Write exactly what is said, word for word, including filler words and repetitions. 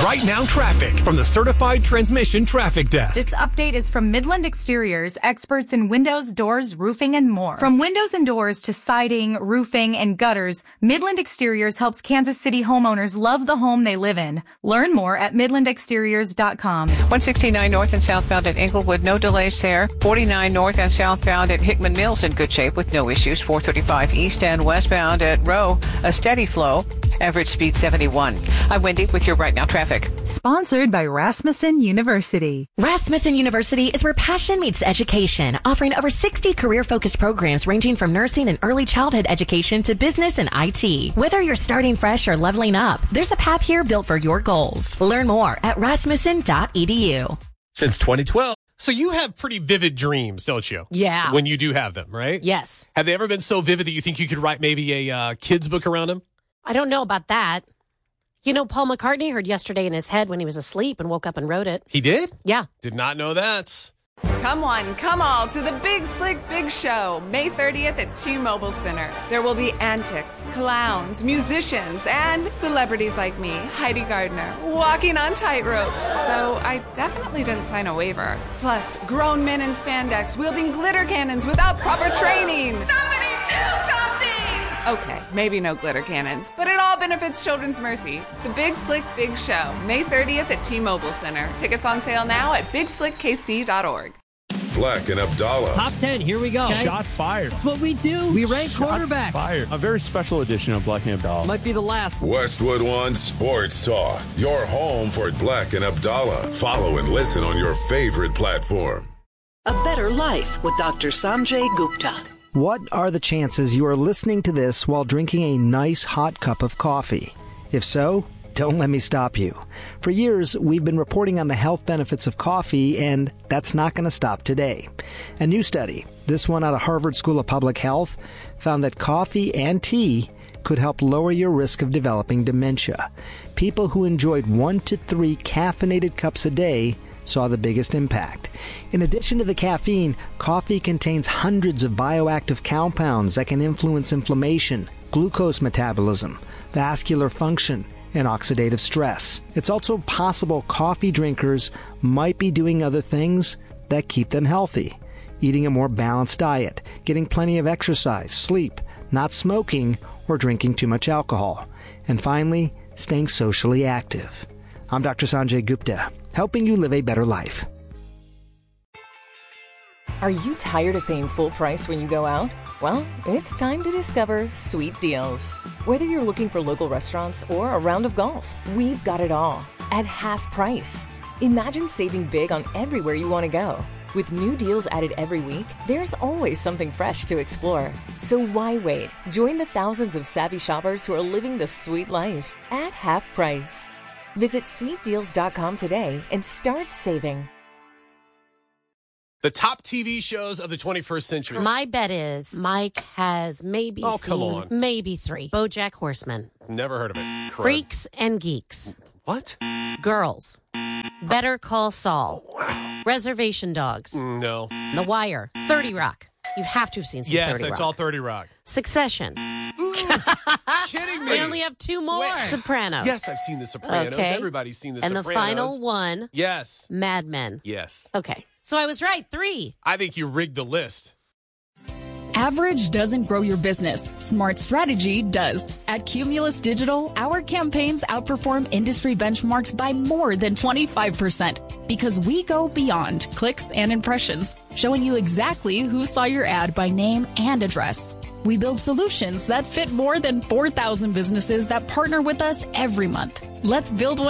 Right Now Traffic from the Certified Transmission Traffic Desk. This update is from Midland Exteriors, experts in windows, doors, roofing, and more. From windows and doors to siding, roofing, and gutters, Midland Exteriors helps Kansas City homeowners love the home they live in. Learn more at midland exteriors dot com. one sixty-nine north and southbound at Inglewood, no delays there. forty-nine north and southbound at Hickman Mills in good shape with no issues. four thirty-five east and westbound at Rowe, a steady flow. Average speed seventy-one. I'm Wendy with your Right Now Traffic. Sponsored by Rasmussen University. Rasmussen University is where passion meets education, offering over sixty career-focused programs ranging from nursing and early childhood education to business and I T. Whether you're starting fresh or leveling up, there's a path here built for your goals. Learn more at rasmussen dot e d u. Since twenty twelve. So you have pretty vivid dreams, don't you? Yeah. When you do have them, right? Yes. Have they ever been so vivid that you think you could write maybe a uh, kid's book around them? I don't know about that. You know, Paul McCartney heard Yesterday in his head when he was asleep and woke up and wrote it. He did? Yeah. Did not know that. Come on, come all to the Big Slick Big Show, May thirtieth at T-Mobile Center. There will be antics, clowns, musicians, and celebrities like me, Heidi Gardner, walking on tightropes. Though I definitely didn't sign a waiver. Plus, grown men in spandex wielding glitter cannons without proper training. Somebody do something! Okay, maybe no glitter cannons, but it all benefits Children's Mercy. The Big Slick Big Show, May thirtieth at T-Mobile Center. Tickets on sale now at big slick k c dot org. Black and Abdallah. Top ten, here we go. Okay. Shots fired. That's what we do. We rank Shots quarterbacks. Fired. A very special edition of Black and Abdallah. Might be the last. Westwood One Sports Talk. Your home for Black and Abdallah. Follow and listen on your favorite platform. A Better Life with Doctor Sanjay Gupta. What are the chances you are listening to this while drinking a nice hot cup of coffee? If so, don't let me stop you. For years, we've been reporting on the health benefits of coffee, and that's not going to stop today. A new study, this one out of Harvard School of Public Health, found that coffee and tea could help lower your risk of developing dementia. People who enjoyed one to three caffeinated cups a day saw the biggest impact. In addition to the caffeine, coffee contains hundreds of bioactive compounds that can influence inflammation, glucose metabolism, vascular function, and oxidative stress. It's also possible coffee drinkers might be doing other things that keep them healthy. Eating a more balanced diet, getting plenty of exercise, sleep, not smoking, or drinking too much alcohol. And finally, staying socially active. I'm Doctor Sanjay Gupta, helping you live a better life. Are you tired of paying full price when you go out? Well, it's time to discover Sweet Deals. Whether you're looking for local restaurants or a round of golf, we've got it all at half price. Imagine saving big on everywhere you want to go. With new deals added every week, there's always something fresh to explore. So why wait? Join the thousands of savvy shoppers who are living the sweet life at half price. Visit sweet deals dot com today and start saving. The top T V shows of the twenty-first century. My bet is Mike has maybe Oh, seen come on. maybe three. BoJack Horseman. Never heard of it. Crud. Freaks and Geeks. What? Girls. Better Call Saul. Oh, wow. Reservation Dogs. No. The Wire. thirty Rock. You have to have seen some Yes, thirty that's Rock. all thirty Rock. Succession. Kidding me. We only have two more. Wait. Sopranos. Yes, I've seen The Sopranos. Okay. Everybody's seen The and Sopranos. the final one. Yes. Mad Men. Yes. Okay. So I was right. Three. I think you rigged the list. Average doesn't grow your business. Smart strategy does. At Cumulus Digital, our campaigns outperform industry benchmarks by more than twenty-five percent because we go beyond clicks and impressions, showing you exactly who saw your ad by name and address. We build solutions that fit more than four thousand businesses that partner with us every month. Let's build one